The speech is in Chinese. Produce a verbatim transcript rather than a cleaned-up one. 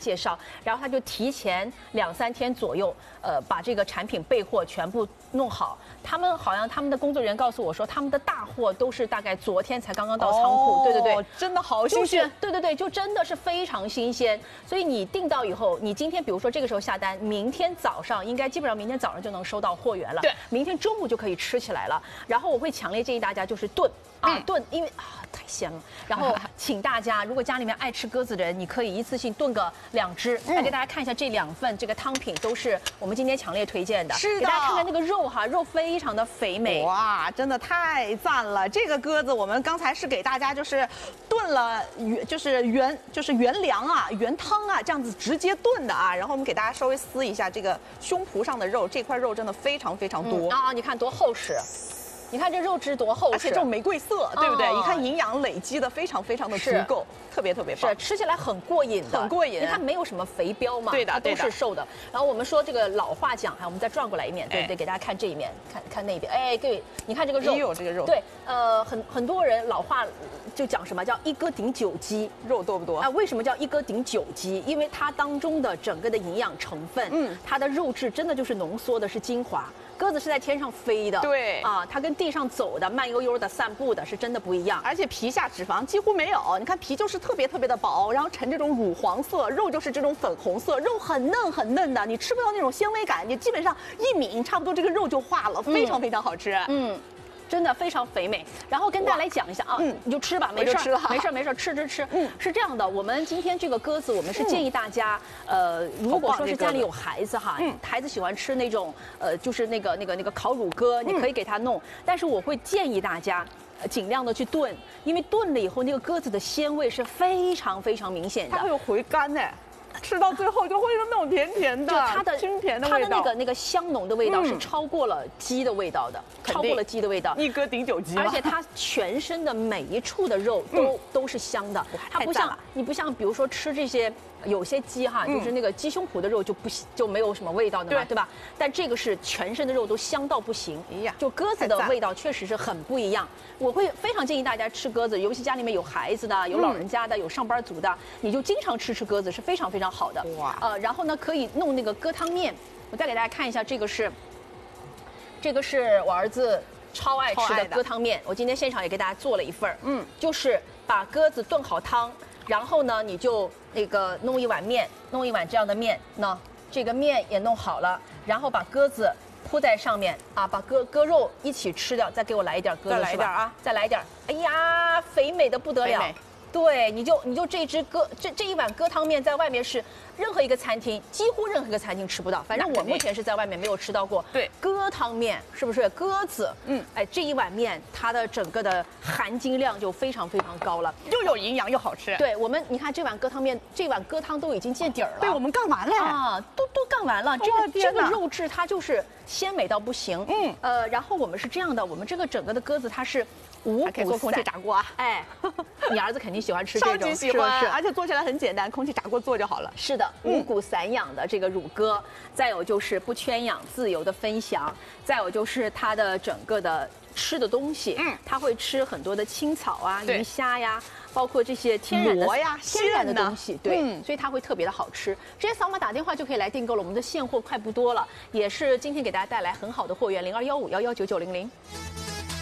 介绍，然后他就提前两三天左右，呃，把这个产品备货全部弄好。他们好像他们的工作人员告诉我说，他们的大货都是大概昨天才刚刚到仓库， 哦、 对对对， 真的好新鲜， 对对对，就真的是非常新鲜。所以你订到以后，你今天比如说这个时候下单，明天早上应该基本上明天早上就能收到货源了， 对， 明天中午就可以吃起来了。然后我会强烈建议大家就是炖啊、嗯、炖，因为啊太鲜了。然后请大家如果家里面爱吃鸽子的人，你可以一次性炖个两只。来给大家看一下这两份这个汤品都是我们今天强烈推荐的， 是的， 给大家看看那个肉哈，肉非常的肥美， 哇，真的太赞了！这个鸽子我们刚才是给大家就是炖了原就是原就是原凉啊原汤啊这样子直接炖的啊，然后我们给大家稍微撕一下这个胸脯上的肉，这块肉真的非常非常多、 嗯、啊，你看多厚实。你看这肉质多厚实， 而且这种玫瑰色，对不对？ 哦、 一看营养累积的非常非常的足够，特别特别棒， 是吃起来很过瘾的， 很过瘾。 因为它没有什么肥膘嘛， 对的， 它都是瘦的。然后我们说这个老话讲，哈，我们再转过来一面，对不对？给大家看这一面，看看那边，哎，对，你看这个肉， 哎呦，这个肉， 对，呃，很很多人老话就讲什么叫一鸽顶九鸡， 肉多不多啊？为什么叫一鸽顶九鸡？因为它当中的整个的营养成分，嗯，它的肉质真的就是浓缩的是精华。鸽子是在天上飞的， 对啊，它跟地上走的、慢悠悠的散步的，是真的不一样。 而且皮下脂肪几乎没有，你看皮就是特别特别的薄，然后呈这种乳黄色，肉就是这种粉红色，肉很嫩很嫩的，你吃不到那种纤维感，你基本上一抿，差不多这个肉就化了，非常非常好吃。嗯。 真的非常肥美，然后跟大家来讲一下啊，嗯，你就吃吧，没事吃了， 没事没事，吃吃吃。嗯，是这样的，我们今天这个鸽子，我们是建议大家，呃，如果说是家里有孩子哈，嗯，孩子喜欢吃那种，呃，就是那个那个那个烤乳鸽，你可以给他弄，但是我会建议大家。尽量的去炖，因为炖了以后那个鸽子的鲜味是非常非常明显的， 它会有回甘呢。吃到最后就会有那种甜甜的， 就它的清甜的味道， 它的那个那个香浓的味道是超过了鸡的味道的，超过了鸡的味道， 一鸽顶九鸡， 而且它全身的每一处的肉都都是香的，它不像你不像比如说吃这些。有些鸡哈，就是那个鸡胸脯的肉就不就没有什么味道的嘛，对吧？但这个是全身的肉都香到不行，哎呀，就鸽子的味道确实是很不一样。我会非常建议大家吃鸽子，尤其家里面有孩子的、有老人家的、有上班族的，你就经常吃吃鸽子是非常非常好的。哇，呃，然后呢可以弄那个鸽汤面，我再给大家看一下，这个是，这个是我儿子超爱吃的鸽汤面，我今天现场也给大家做了一份，嗯，就是把鸽子炖好汤。然后呢，你就那个弄一碗面，弄一碗这样的面，那这个面也弄好了，然后把鸽子铺在上面啊，把鸽鸽肉一起吃掉，再给我来一点鸽子， 再来一点啊， 再来一点，哎呀，肥美的不得了。对，你就你就这只鸽这这一碗鸽汤面在外面是任何一个餐厅，几乎任何一个餐厅吃不到。反正我目前是在外面没有吃到过。对，鸽汤面是不是鸽子？嗯，哎，这一碗面它的整个的含金量就非常非常高了， 又有营养又好吃。 对我们，你看这碗鸽汤面，这碗鸽汤都已经见底儿了。 对，我们干完了啊，都都干完了。这个这个肉质它就是鲜美到不行。嗯，呃，然后我们是这样的，我们这个整个的鸽子它是五谷做空气炸锅啊。 哎，你儿子肯定喜欢吃这种， 超级喜欢，而且做起来很简单，空气炸锅做就好了。 是的，五谷散养的这个乳鸽，再有就是不圈养，自由的分享，再有就是它的整个的吃的东西，嗯，它会吃很多的青草啊、鱼虾呀，包括这些天然的呀、 天然的东西，对，嗯、所以它会特别的好吃。直接扫码打电话就可以来订购了，我们的现货快不多了，也是今天给大家带来很好的货源，零二幺五幺幺九九零零。